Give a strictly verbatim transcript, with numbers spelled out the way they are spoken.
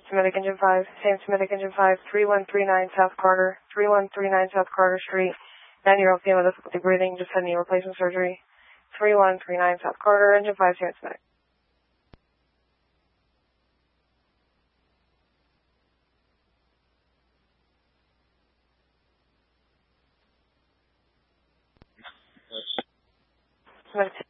Semitic Engine five, San Semitic Engine five, three one three nine South Carter, three one three nine South Carter Street, nine-year-old female with difficulty breathing, just had knee replacement surgery, three one three nine South Carter, Engine five, San Semitic. Semitic